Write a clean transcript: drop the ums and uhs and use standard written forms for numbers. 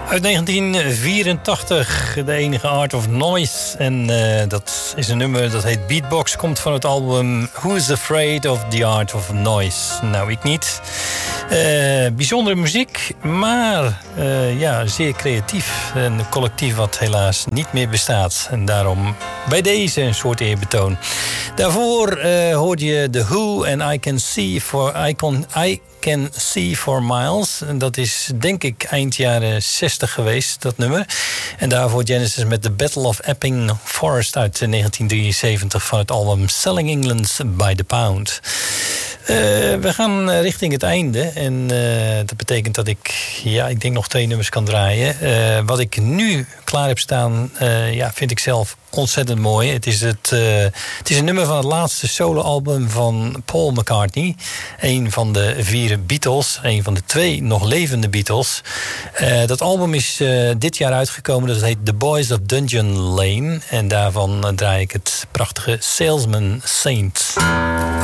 Uit 1984, de enige Art of Noise. En dat is een nummer dat heet Beatbox. Komt van het album Who's Afraid of the Art of Noise? Nou, ik niet. Bijzondere muziek, maar zeer creatief. Een collectief wat helaas niet meer bestaat. En daarom bij deze een soort eerbetoon. Daarvoor hoorde je The Who en I Can See for Miles. En dat is denk ik eind jaren 60 geweest, dat nummer. En daarvoor Genesis met The Battle of Epping Forest uit 1973 van het album Selling England by the Pound. We gaan richting het einde. En dat betekent dat ik denk nog 2 nummers kan draaien. Wat ik nu klaar heb staan, vind ik zelf ontzettend mooi. Het is een nummer van het laatste soloalbum van Paul McCartney. Een van de 4 Beatles. Een van de 2 nog levende Beatles. Dat album is dit jaar uitgekomen. Dat heet The Boys of Dungeon Lane. En daarvan draai ik het prachtige Salesman Saint.